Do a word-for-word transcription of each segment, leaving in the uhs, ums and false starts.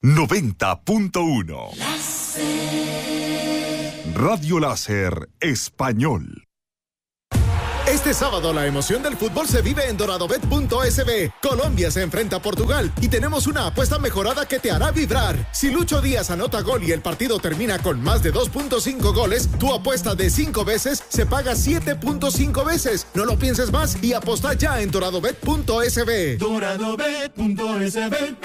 noventa punto uno. Radio Láser Español. Este sábado la emoción del fútbol se vive en doradobet punto es be. Colombia se enfrenta a Portugal y tenemos una apuesta mejorada que te hará vibrar. Si Lucho Díaz anota gol y el partido termina con más de dos punto cinco goles, tu apuesta de cinco veces se paga siete punto cinco veces. No lo pienses más y aposta ya en doradobet punto es be. doradobet punto es be.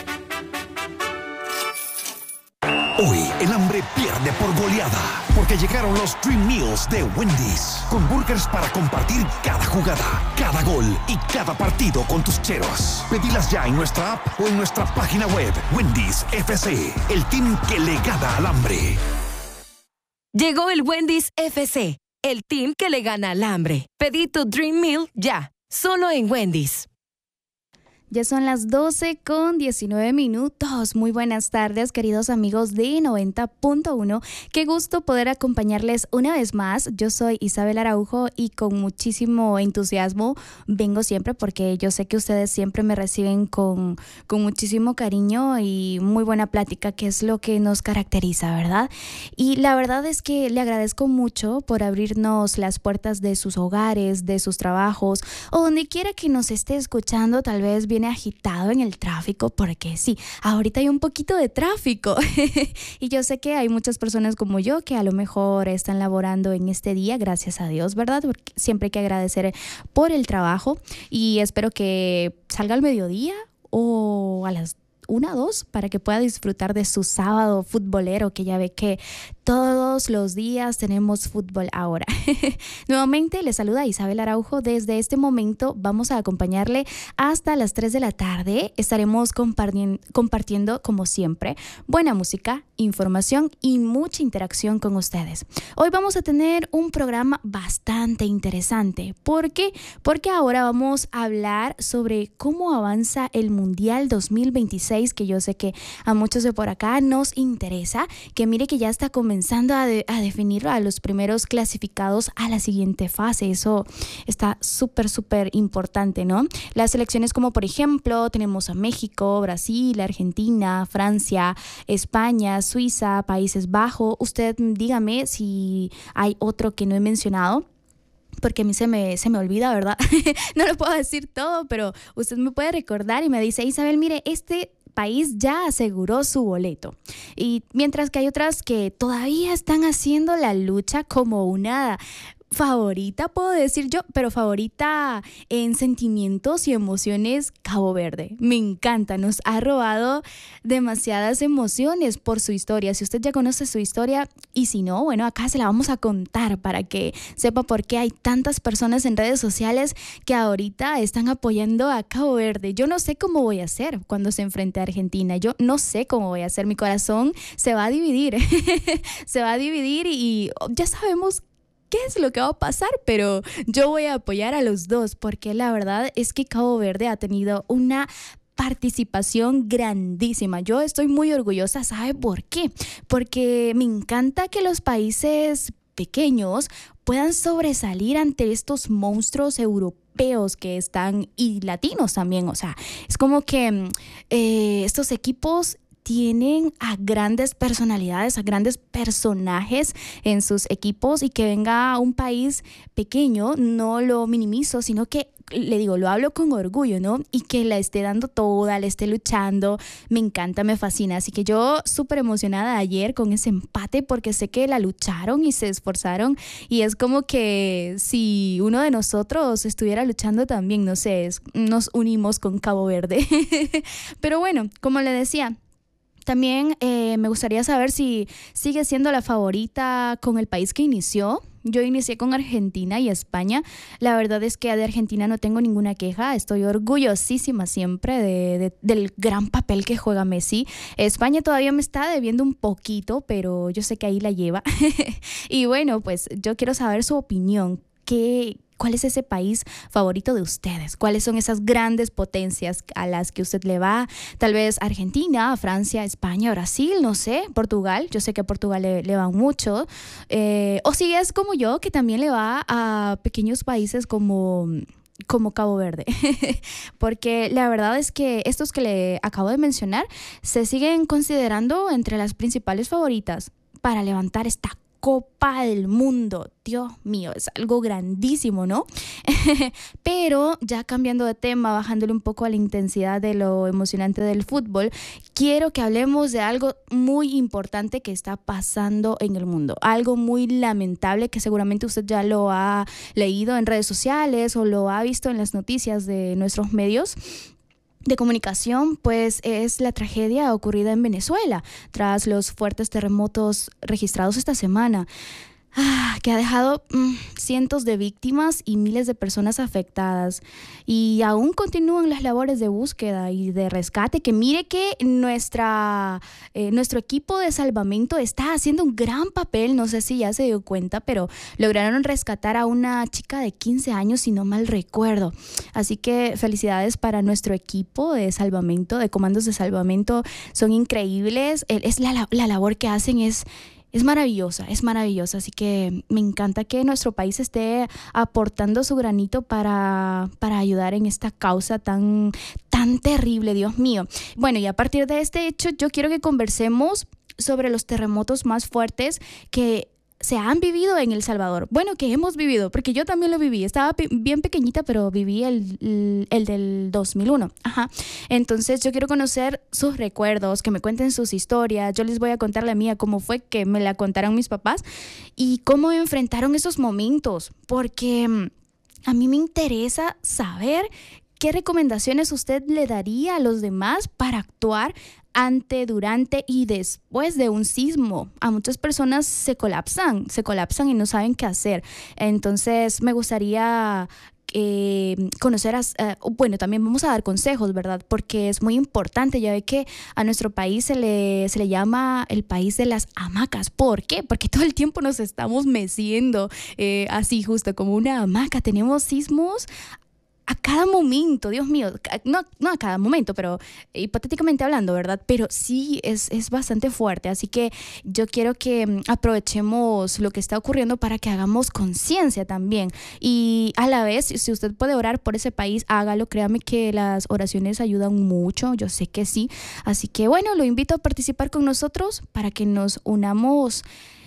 Hoy el hambre pierde por goleada, porque llegaron los Dream Meals de Wendy's, con burgers para compartir cada jugada, cada gol y cada partido con tus cheros. Pedilas ya en nuestra app o en nuestra página web. Wendy's F C, el team que le gana al hambre. Llegó el Wendy's F C, el team que le gana al hambre. Pedí tu Dream Meal ya, solo en Wendy's. Ya son las doce con diecinueve minutos. Muy buenas tardes, queridos amigos de noventa punto uno. Qué gusto poder acompañarles una vez más. Yo soy Isabel Araujo y con muchísimo entusiasmo vengo siempre porque yo sé que ustedes siempre me reciben con, con muchísimo cariño y muy buena plática, que es lo que nos caracteriza, ¿verdad? Y la verdad es que le agradezco mucho por abrirnos las puertas de sus hogares, de sus trabajos o donde quiera que nos esté escuchando. Tal vez viene agitado en el tráfico, porque sí, ahorita hay un poquito de tráfico y yo sé que hay muchas personas como yo que a lo mejor están laborando en este día, gracias a Dios, ¿verdad? Porque siempre hay que agradecer por el trabajo y espero que salga al mediodía o a las una, dos, para que pueda disfrutar de su sábado futbolero, que ya ve que todos los días tenemos fútbol ahora. Nuevamente les saluda Isabel Araujo. Desde este momento vamos a acompañarle hasta las tres de la tarde. Estaremos compartiendo, compartiendo como siempre, buena música, información y mucha interacción con ustedes. Hoy vamos a tener un programa bastante interesante. ¿Por qué? Porque ahora vamos a hablar sobre cómo avanza el Mundial dos mil veintiséis, que yo sé que a muchos de por acá nos interesa, que mire que ya está comenzando a, de, a definir a los primeros clasificados a la siguiente fase. Eso está súper, súper importante, ¿no? Las selecciones como por ejemplo tenemos a México, Brasil, Argentina, Francia, España, Suiza, Países Bajos. Usted dígame si hay otro que no he mencionado, porque a mí se me, se me olvida, ¿verdad? No lo puedo decir todo, pero usted me puede recordar y me dice: Isabel, mire, este país ya aseguró su boleto. Y mientras que hay otras que todavía están haciendo la lucha como una favorita, puedo decir yo, pero favorita en sentimientos y emociones, Cabo Verde. Me encanta, nos ha robado demasiadas emociones por su historia. Si usted ya conoce su historia y si no, bueno, acá se la vamos a contar para que sepa por qué hay tantas personas en redes sociales que ahorita están apoyando a Cabo Verde. Yo no sé cómo voy a hacer cuando se enfrente a Argentina. Yo no sé cómo voy a hacer. Mi corazón se va a dividir. Se va a dividir y ya sabemos qué es lo que va a pasar, pero yo voy a apoyar a los dos porque la verdad es que Cabo Verde ha tenido una participación grandísima. Yo estoy muy orgullosa. ¿Sabe por qué? Porque me encanta que los países pequeños puedan sobresalir ante estos monstruos europeos que están, y latinos también. O sea, es como que eh, estos equipos tienen a grandes personalidades, a grandes personajes en sus equipos, y que venga un país pequeño, no lo minimizo, sino que le digo, lo hablo con orgullo, ¿no? Y que la esté dando toda, le esté luchando, me encanta, me fascina. Así que yo súper emocionada ayer con ese empate, porque sé que la lucharon y se esforzaron, y es como que si uno de nosotros estuviera luchando también, no sé, es, nos unimos con Cabo Verde. Pero bueno, como le decía, también eh, me gustaría saber si sigue siendo la favorita con el país que inició. Yo inicié con Argentina y España. La verdad es que de Argentina no tengo ninguna queja. Estoy orgullosísima siempre de, de, del gran papel que juega Messi. España todavía me está debiendo un poquito, pero yo sé que ahí la lleva. Y bueno, pues yo quiero saber su opinión. ¿Qué, ¿Cuál es ese país favorito de ustedes? ¿Cuáles son esas grandes potencias a las que usted le va? Tal vez Argentina, Francia, España, Brasil, no sé, Portugal. Yo sé que a Portugal le, le va mucho. Eh, o si es como yo, que también le va a pequeños países como como Cabo Verde, porque la verdad es que estos que le acabo de mencionar se siguen considerando entre las principales favoritas para levantar esta Copa del Mundo. Dios mío, es algo grandísimo, ¿no? Pero ya cambiando de tema, bajándole un poco a la intensidad de lo emocionante del fútbol, quiero que hablemos de algo muy importante que está pasando en el mundo. Algo muy lamentable que seguramente usted ya lo ha leído en redes sociales o lo ha visto en las noticias de nuestros medios de comunicación, pues es la tragedia ocurrida en Venezuela tras los fuertes terremotos registrados esta semana. Ah, que ha dejado mmm, cientos de víctimas y miles de personas afectadas, y aún continúan las labores de búsqueda y de rescate, que mire que nuestra, eh, nuestro equipo de salvamento está haciendo un gran papel. No sé si ya se dio cuenta, pero lograron rescatar a una chica de quince años, si no mal recuerdo. Así que felicidades para nuestro equipo de salvamento, de comandos de salvamento, son increíbles. Es la, la labor que hacen es Es maravillosa, es maravillosa, así que me encanta que nuestro país esté aportando su granito para, para ayudar en esta causa tan, tan terrible, Dios mío. Bueno, y a partir de este hecho, yo quiero que conversemos sobre los terremotos más fuertes que se han vivido en El Salvador. Bueno, que hemos vivido, porque yo también lo viví. Estaba pe- bien pequeñita, pero viví el, el, el del dos mil uno. Ajá. Entonces yo quiero conocer sus recuerdos, que me cuenten sus historias. Yo les voy a contar la mía, cómo fue que me la contaron mis papás y cómo enfrentaron esos momentos, porque a mí me interesa saber qué recomendaciones usted le daría a los demás para actuar ante, durante y después de un sismo. A muchas personas se colapsan, se colapsan y no saben qué hacer. Entonces me gustaría eh, conocer, a, uh, bueno, también vamos a dar consejos, ¿verdad? Porque es muy importante. Ya ve que a nuestro país se le, se le llama el país de las hamacas. ¿Por qué? Porque todo el tiempo nos estamos meciendo eh, así justo como una hamaca. Tenemos sismos a cada momento, Dios mío, no, no a cada momento, pero hipotéticamente hablando, ¿verdad? Pero sí es, es bastante fuerte, así que yo quiero que aprovechemos lo que está ocurriendo para que hagamos conciencia también, y a la vez, si usted puede orar por ese país, hágalo. Créame que las oraciones ayudan mucho, yo sé que sí, así que bueno, lo invito a participar con nosotros para que nos unamos,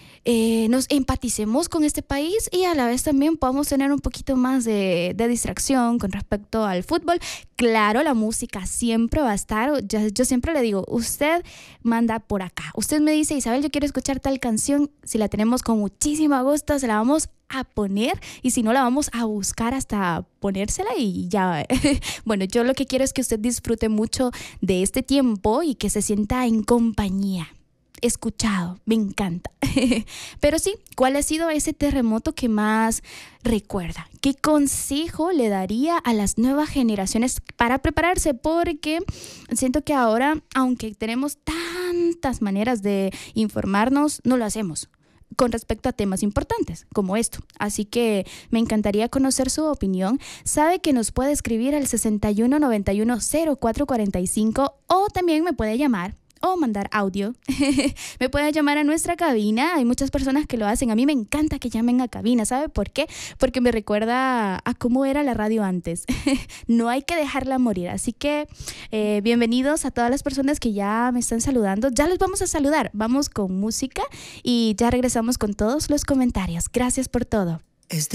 Eh, nos empaticemos con este país y a la vez también podamos tener un poquito más de, de distracción con respecto al fútbol. Claro, la música siempre va a estar. Yo, yo siempre le digo, usted manda por acá. Usted me dice, Isabel, yo quiero escuchar tal canción. Si la tenemos con muchísimo gusto, se la vamos a poner, y si no, la vamos a buscar hasta ponérsela y ya. Bueno, yo lo que quiero es que usted disfrute mucho de este tiempo y que se sienta en compañía, escuchado. Me encanta. Pero sí, ¿cuál ha sido ese terremoto que más recuerda? ¿Qué consejo le daría a las nuevas generaciones para prepararse? Porque siento que ahora, aunque tenemos tantas maneras de informarnos, no lo hacemos con respecto a temas importantes como esto. Así que me encantaría conocer su opinión. Sabe que nos puede escribir al sesenta y uno noventa y uno cero cuatro cuarenta y cinco, o también me puede llamar o mandar audio. Me pueden llamar a nuestra cabina. Hay muchas personas que lo hacen. A mí me encanta que llamen a cabina. ¿Sabe por qué? Porque me recuerda a cómo era la radio antes. No hay que dejarla morir. Así que eh, bienvenidos a todas las personas que ya me están saludando. Ya los vamos a saludar. Vamos con música y ya regresamos con todos los comentarios. Gracias por todo.